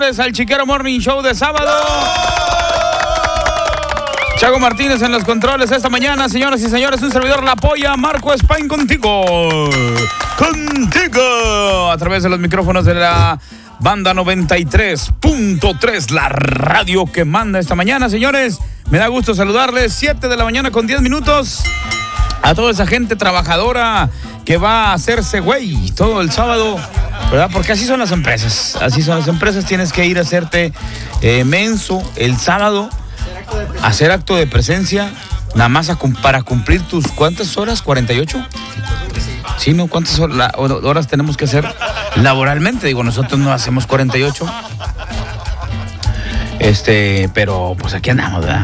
señores, al Chiquero Morning Show de sábado. Chago Martínez en los controles esta mañana, señoras y señores, un servidor La Polla, Marco Espain contigo, a través de los micrófonos de la Banda 93.3, la radio que manda esta mañana, señores. Me da gusto saludarles, 7 de la mañana con 10 minutos, a toda esa gente trabajadora que va a hacerse güey todo el sábado, ¿verdad? Porque así son las empresas, tienes que ir a hacerte menso el sábado, hacer acto de presencia, nada más para cumplir tus, ¿cuántas horas? ¿48? Sí, ¿no? ¿Cuántas horas tenemos que hacer laboralmente? Digo, nosotros no hacemos 48. Pero pues aquí andamos, ¿verdad?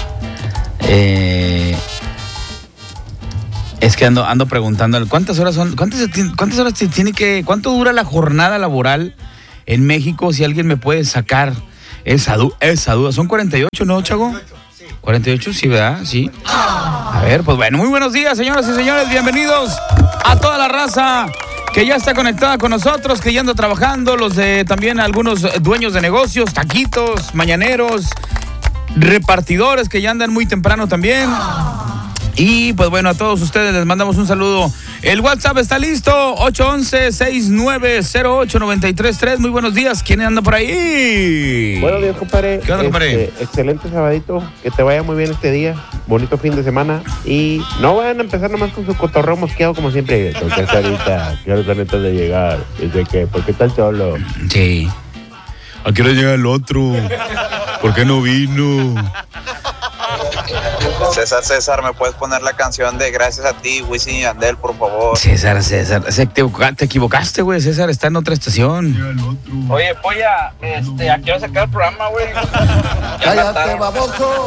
Es que ando preguntando, ¿cuántas horas son? ¿Cuántas horas tiene que, cuánto dura la jornada laboral en México? Si alguien me puede sacar esa duda. ¿Son 48, no, Chago? 48, sí, ¿verdad? Sí. A ver, pues bueno, muy buenos días, señoras y señores. Bienvenidos a toda la raza que ya está conectada con nosotros, que ya anda trabajando, los de también algunos dueños de negocios, taquitos, mañaneros, repartidores que ya andan muy temprano también. Y pues bueno, a todos ustedes les mandamos un saludo. El WhatsApp está listo, 811-6908-933. Muy buenos días, ¿quién anda por ahí? Buenos días, compadre. ¿Qué onda, compadre? Excelente sabadito, que te vaya muy bien este día, bonito fin de semana. Y no vayan a empezar nomás con su cotorreo mosqueado como siempre. Entonces ahorita, ya los antes de llegar. Dice que, ¿por qué tal solo? Sí. ¿A qué hora llega el otro? ¿Por qué no vino? César, ¿me puedes poner la canción de Gracias a ti, Wisin y Yandel, por favor? César, te equivocaste, güey. César está en otra estación. Oye, Polla, ¿a qué hora se acaba el programa, güey? ¡Cállate, baboso!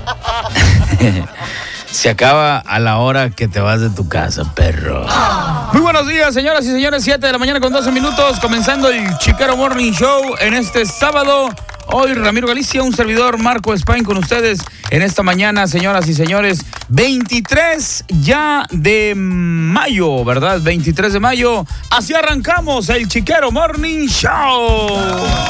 Se acaba a la hora que te vas de tu casa, perro. Muy buenos días, señoras y señores. 7 de la mañana con 12 minutos, comenzando el Chiquero Morning Show en este sábado. Hoy Ramiro Galicia, un servidor Marco Espain con ustedes en esta mañana, señoras y señores. 23 ya de mayo, ¿verdad? 23 de mayo. Así arrancamos el Chiquero Morning Show.